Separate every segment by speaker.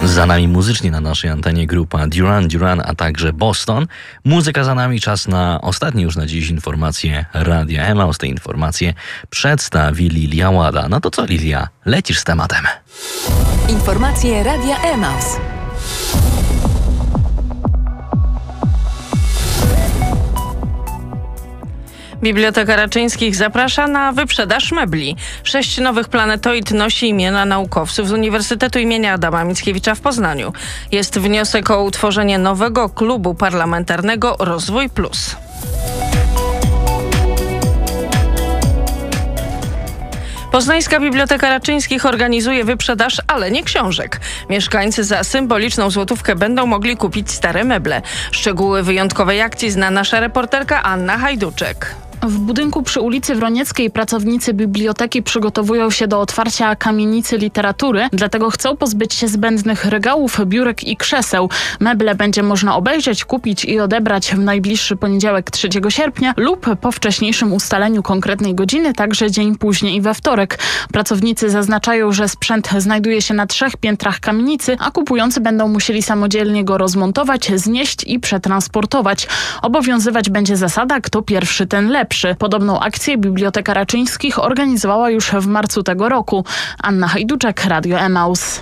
Speaker 1: Za nami muzycznie na naszej antenie grupa Duran Duran, a także Boston. Muzyka za nami, czas na ostatnie już na dziś informacje Radia Emaus. Te informacje przedstawi Lilia Łada. No to co, Lilia, lecisz z tematem?
Speaker 2: Informacje Radia Emaus.
Speaker 3: Biblioteka Raczyńskich zaprasza na wyprzedaż mebli. 6 nowych planetoid nosi imiona naukowców z Uniwersytetu imienia Adama Mickiewicza w Poznaniu. Jest wniosek o utworzenie nowego klubu parlamentarnego Rozwój Plus. Poznańska Biblioteka Raczyńskich organizuje wyprzedaż, ale nie książek. Mieszkańcy za symboliczną złotówkę będą mogli kupić stare meble. Szczegóły wyjątkowej akcji zna nasza reporterka Anna Hajduczek.
Speaker 4: W budynku przy ulicy Wronieckiej pracownicy biblioteki przygotowują się do otwarcia kamienicy literatury, dlatego chcą pozbyć się zbędnych regałów, biurek i krzeseł. Meble będzie można obejrzeć, kupić i odebrać w najbliższy poniedziałek 3 sierpnia lub po wcześniejszym ustaleniu konkretnej godziny, także dzień później we wtorek. Pracownicy zaznaczają, że sprzęt znajduje się na 3 piętrach kamienicy, a kupujący będą musieli samodzielnie go rozmontować, znieść i przetransportować. Obowiązywać będzie zasada, kto pierwszy, ten lepszy. Podobną akcję Biblioteka Raczyńskich organizowała już w marcu tego roku. Anna Hajduczek, Radio Emaus.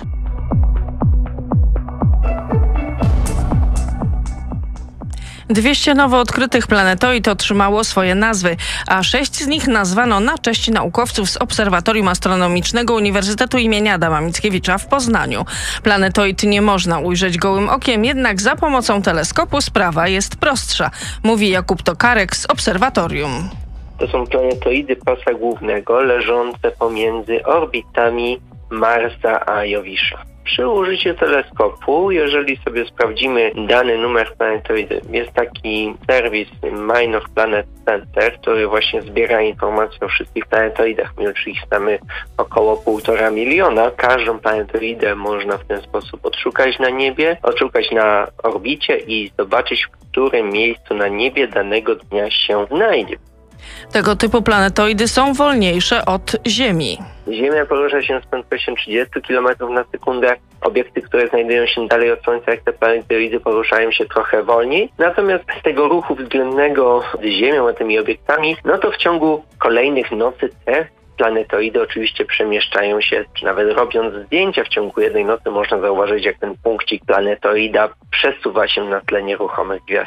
Speaker 3: Dwieście nowo odkrytych planetoid otrzymało swoje nazwy, a 6 z nich nazwano na cześć naukowców z Obserwatorium Astronomicznego Uniwersytetu imienia Adama Mickiewicza w Poznaniu. Planetoid nie można ujrzeć gołym okiem, jednak za pomocą teleskopu sprawa jest prostsza, mówi Jakub Tokarek z Obserwatorium.
Speaker 5: To są planetoidy pasa głównego leżące pomiędzy orbitami Marsa a Jowisza. Przy użyciu teleskopu, jeżeli sobie sprawdzimy dany numer planetoidy, jest taki serwis Minor Planet Center, który właśnie zbiera informacje o wszystkich planetoidach. My już ich znamy około 1,5 miliona. Każdą planetoidę można w ten sposób odszukać na niebie, odszukać na orbicie i zobaczyć, w którym miejscu na niebie danego dnia się znajdzie.
Speaker 3: Tego typu planetoidy są wolniejsze od Ziemi.
Speaker 5: Ziemia porusza się z prędkością 30 km na sekundę. Obiekty, które znajdują się dalej od Słońca, jak te planetoidy, poruszają się trochę wolniej. Natomiast z tego ruchu względnego z Ziemią a tymi obiektami, no to w ciągu kolejnych nocy te planetoidy oczywiście przemieszczają się, czy nawet robiąc zdjęcia w ciągu jednej nocy można zauważyć, jak ten punkcik planetoida przesuwa się na tle nieruchomych gwiazd.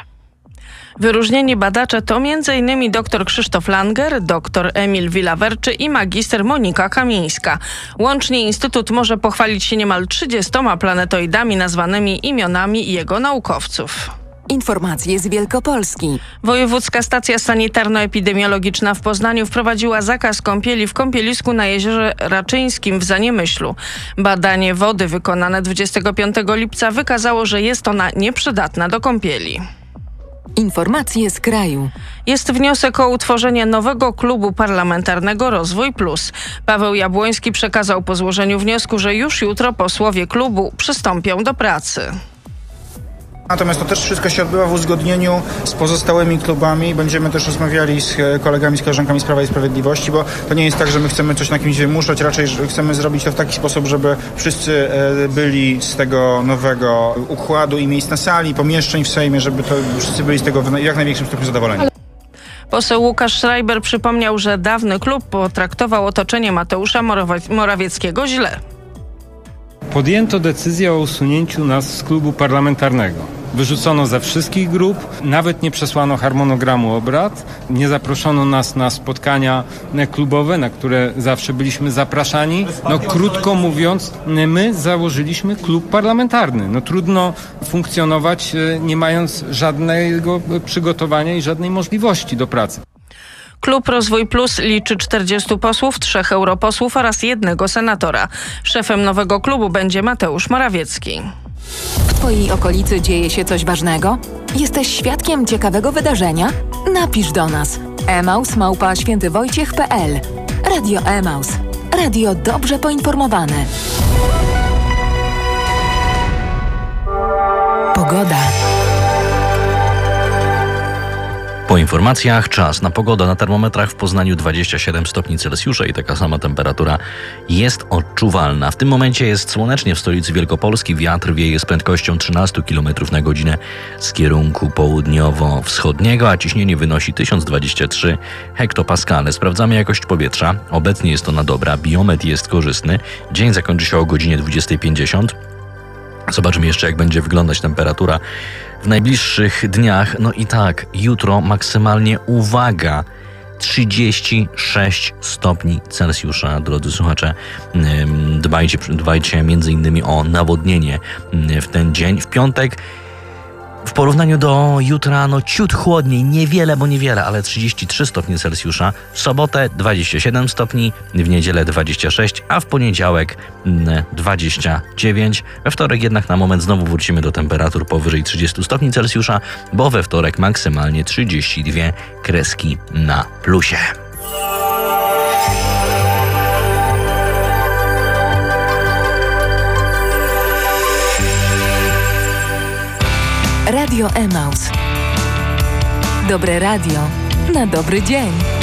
Speaker 3: Wyróżnieni badacze to m.in. dr Krzysztof Langer, dr Emil Wilawerczy i magister Monika Kamińska. Łącznie Instytut może pochwalić się niemal 30 planetoidami nazwanymi imionami jego naukowców.
Speaker 2: Informacje z Wielkopolski.
Speaker 3: Wojewódzka Stacja Sanitarno-Epidemiologiczna w Poznaniu wprowadziła zakaz kąpieli w kąpielisku na Jeziorze Raczyńskim w Zaniemyślu. Badanie wody wykonane 25 lipca wykazało, że jest ona nieprzydatna do kąpieli.
Speaker 2: Informacje z kraju.
Speaker 3: Jest wniosek o utworzenie nowego klubu parlamentarnego Rozwój Plus. Paweł Jabłoński przekazał po złożeniu wniosku, że już jutro posłowie klubu przystąpią do pracy.
Speaker 6: Natomiast to też wszystko się odbywa w uzgodnieniu z pozostałymi klubami. Będziemy też rozmawiali z kolegami, z koleżankami z Prawa i Sprawiedliwości, bo to nie jest tak, że my chcemy coś na kimś wymuszać, raczej chcemy zrobić to w taki sposób, żeby wszyscy byli z tego nowego układu i miejsc na sali, pomieszczeń w Sejmie, żeby to wszyscy byli z tego w jak największym stopniu zadowoleni.
Speaker 3: Poseł Łukasz Schreiber przypomniał, że dawny klub potraktował otoczenie Mateusza Morawieckiego źle.
Speaker 7: Podjęto decyzję o usunięciu nas z klubu parlamentarnego. Wyrzucono ze wszystkich grup, nawet nie przesłano harmonogramu obrad, nie zaproszono nas na spotkania klubowe, na które zawsze byliśmy zapraszani. No krótko mówiąc, my założyliśmy klub parlamentarny. No trudno funkcjonować nie mając żadnego przygotowania i żadnej możliwości do pracy.
Speaker 3: Klub Rozwój Plus liczy 40 posłów, 3 europosłów oraz 1 senatora. Szefem nowego klubu będzie Mateusz Morawiecki.
Speaker 2: W Twojej okolicy dzieje się coś ważnego? Jesteś świadkiem ciekawego wydarzenia? Napisz do nas. emaus@świętywojciech.pl. Radio Emaus. Radio dobrze poinformowane. Pogoda.
Speaker 1: Po informacjach czas na pogodę. Na termometrach w Poznaniu 27 stopni Celsjusza i taka sama temperatura jest odczuwalna. W tym momencie jest słonecznie w stolicy Wielkopolski. Wiatr wieje z prędkością 13 km na godzinę z kierunku południowo-wschodniego, a ciśnienie wynosi 1023 hektopaskale. Sprawdzamy jakość powietrza. Obecnie jest ona dobra. Biometr jest korzystny. Dzień zakończy się o godzinie 20:50. Zobaczymy jeszcze, jak będzie wyglądać temperatura w najbliższych dniach. No i tak, jutro maksymalnie, uwaga, 36 stopni Celsjusza. Drodzy słuchacze, dbajcie między innymi o nawodnienie w ten dzień. W piątek w porównaniu do jutra, ciut chłodniej, niewiele, ale 33 stopnie Celsjusza. W sobotę 27 stopni, w niedzielę 26, a w poniedziałek 29. We wtorek jednak na moment znowu wrócimy do temperatur powyżej 30 stopni Celsjusza, bo we wtorek maksymalnie 32 kreski na plusie.
Speaker 2: Radio Emaus. Dobre radio na dobry dzień.